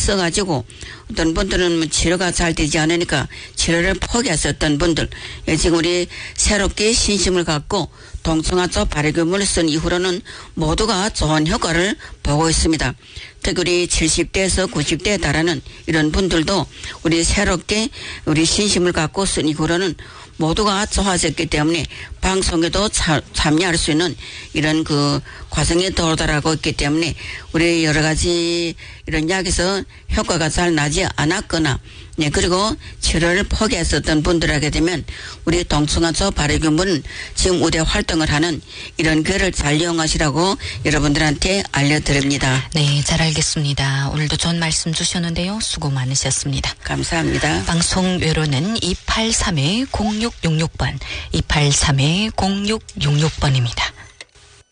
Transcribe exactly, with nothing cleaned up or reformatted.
써가지고 어떤 분들은 뭐 치료가 잘 되지 않으니까 치료를 포기했었던 분들, 예, 지금 우리 새롭게 신심을 갖고 동청하초 발효균을 쓴 이후로는 모두가 좋은 효과를 보고 있습니다. 특히 우리 칠십 대에서 구십 대에 달하는 이런 분들도 우리 새롭게 우리 신심을 갖고 쓴 이후로는 모두가 좋아졌기 때문에 방송에도 차, 참여할 수 있는 이런 그 과정에 도달하고 있기 때문에 우리 여러 가지 이런 약에서 효과가 잘 나지 않았거나, 네, 그리고 치료를 포기했었던 분들에게 되면 우리 동청하초 발효균은 지금 우대 활동을 하는 이런 기회를 잘 이용하시라고 여러분들한테 알려드립니다. 네, 잘 알겠습니다. 오늘도 좋은 말씀 주셨는데요. 수고 많으셨습니다. 감사합니다. 방송 외로는 이팔삼 공육육육 번, 이팔삼 공육육육 번입니다.